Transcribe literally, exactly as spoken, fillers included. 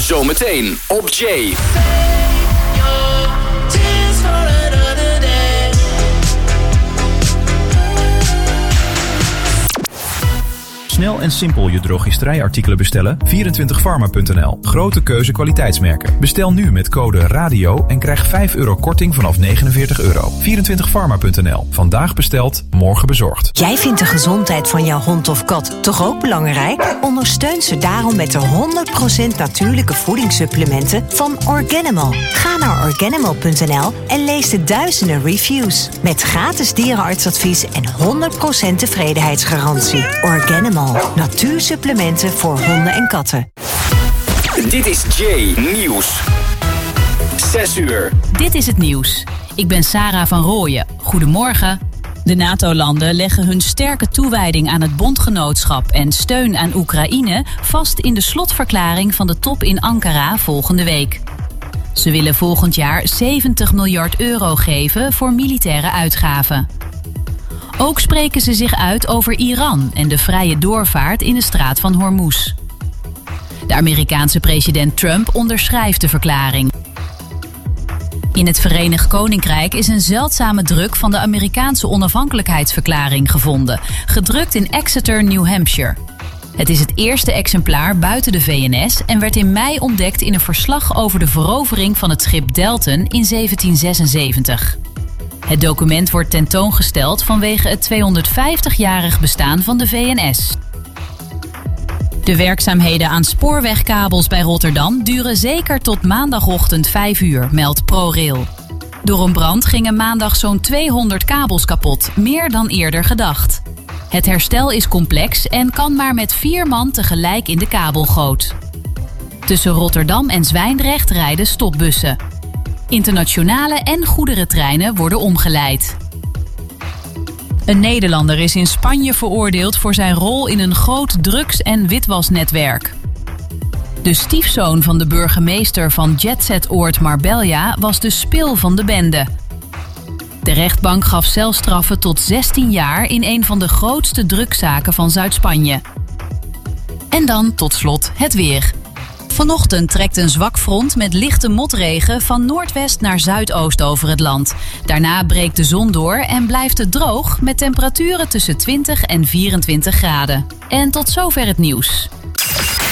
Zometeen op Jay. Snel en simpel je drogisterijartikelen bestellen? vierentwintig pharma punt n l. Grote keuze kwaliteitsmerken. Bestel nu met code RADIO en krijg vijf euro korting vanaf negenenveertig euro. vierentwintig pharma punt n l. Vandaag besteld, morgen bezorgd. Jij vindt de gezondheid van jouw hond of kat toch ook belangrijk? Ondersteun ze daarom met de honderd procent natuurlijke voedingssupplementen van Organimal. Ga naar organimal punt n l en lees de duizenden reviews. Met gratis dierenartsadvies en honderd procent tevredenheidsgarantie. Organimal. Natuursupplementen voor honden en katten. Dit is Jay Nieuws. zes uur. Dit is het nieuws. Ik ben Sarah van Rooyen. Goedemorgen. De NATO-landen leggen hun sterke toewijding aan het bondgenootschap en steun aan Oekraïne vast in de slotverklaring van de top in Ankara volgende week. Ze willen volgend jaar zeventig miljard euro geven voor militaire uitgaven. Ook spreken ze zich uit over Iran en de vrije doorvaart in de straat van Hormuz. De Amerikaanse president Trump onderschrijft de verklaring. In het Verenigd Koninkrijk is een zeldzame druk van de Amerikaanse onafhankelijkheidsverklaring gevonden, gedrukt in Exeter, New Hampshire. Het is het eerste exemplaar buiten de V N S en werd in mei ontdekt in een verslag over de verovering van het schip Delton in zeventien zesenzeventig. Het document wordt tentoongesteld vanwege het tweehonderdvijftigjarig bestaan van de V N S. De werkzaamheden aan spoorwegkabels bij Rotterdam duren zeker tot maandagochtend vijf uur, meldt ProRail. Door een brand gingen maandag zo'n tweehonderd kabels kapot, meer dan eerder gedacht. Het herstel is complex en kan maar met vier man tegelijk in de kabelgoot. Tussen Rotterdam en Zwijndrecht rijden stopbussen. Internationale en goederentreinen worden omgeleid. Een Nederlander is in Spanje veroordeeld voor zijn rol in een groot drugs- en witwasnetwerk. De stiefzoon van de burgemeester van jetsetoord Marbella was de spil van de bende. De rechtbank gaf celstraffen tot zestien jaar in een van de grootste drugszaken van Zuid-Spanje. En dan tot slot het weer. Vanochtend trekt een zwak front met lichte motregen van noordwest naar zuidoost over het land. Daarna breekt de zon door en blijft het droog met temperaturen tussen twintig en vierentwintig graden. En tot zover het nieuws.